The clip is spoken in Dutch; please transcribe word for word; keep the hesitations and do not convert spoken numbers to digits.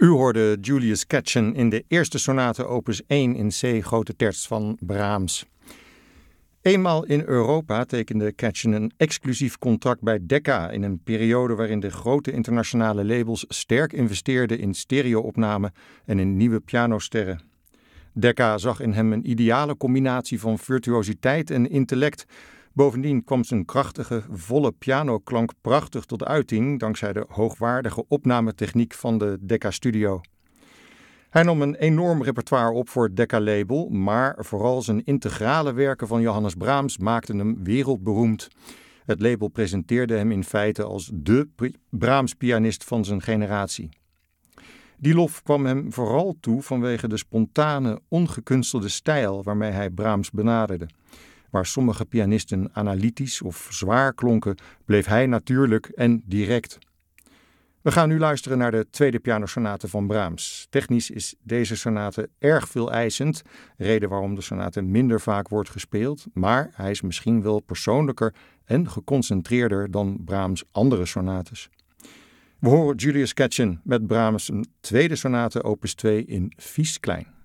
U hoorde Julius Kätchen in de eerste sonate opus één in C grote terts van Brahms. Eenmaal in Europa tekende Kätchen een exclusief contract bij Decca in een periode waarin de grote internationale labels sterk investeerden in stereo-opnamen en in nieuwe pianosterren. Decca zag in hem een ideale combinatie van virtuositeit en intellect. Bovendien kwam zijn krachtige, volle pianoklank prachtig tot uiting dankzij de hoogwaardige opnametechniek van de Decca Studio. Hij nam een enorm repertoire op voor het Decca-label, maar vooral zijn integrale werken van Johannes Brahms maakten hem wereldberoemd. Het label presenteerde hem in feite als dé Brahms-pianist van zijn generatie. Die lof kwam hem vooral toe vanwege de spontane, ongekunstelde stijl waarmee hij Brahms benaderde. Waar sommige pianisten analytisch of zwaar klonken, bleef hij natuurlijk en direct. We gaan nu luisteren naar de tweede pianosonate van Brahms. Technisch is deze sonate erg veeleisend, reden waarom de sonate minder vaak wordt gespeeld, maar hij is misschien wel persoonlijker en geconcentreerder dan Brahms' andere sonates. We horen Julius Kätchen met Brahms' tweede sonate opus twee in Vies klein.